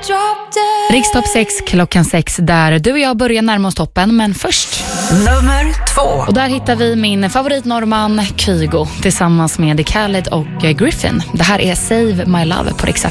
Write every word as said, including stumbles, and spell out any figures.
Rikstopp sex klockan sex där du och jag börjar närma oss toppen, men först nummer två. Och där hittar vi min favoritnorrman Kygo tillsammans med Khaled och Griffin. Det här är Save My Love på Rix F